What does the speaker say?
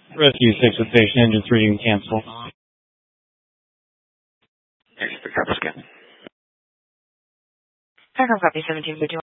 Rescue 6 with station engine 3, you can cancel. Thanks for the cover scan. Aircraft copy 1751.